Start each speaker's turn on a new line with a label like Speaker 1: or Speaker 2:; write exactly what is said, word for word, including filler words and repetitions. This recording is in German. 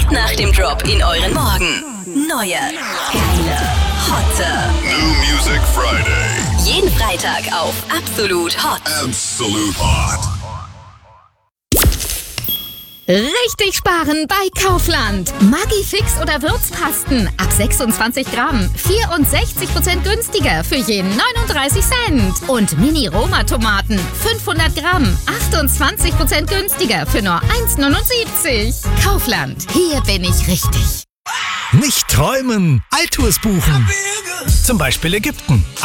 Speaker 1: nach dem Drop in euren Morgen. Neue, geile, hotte
Speaker 2: New Music Friday.
Speaker 1: Jeden Freitag auf Absolut Hot.
Speaker 2: Absolute Hot.
Speaker 3: Richtig sparen bei Kaufland. Maggi-Fix oder Würzpasten ab sechsundzwanzig Gramm. vierundsechzig Prozent günstiger für jeden neununddreißig Cent. Und Mini-Roma-Tomaten fünfhundert Gramm. achtundzwanzig Prozent günstiger für nur eins neunundsiebzig. Kaufland, hier bin ich richtig.
Speaker 4: Nicht träumen, Altours buchen. Zum Beispiel Ägypten.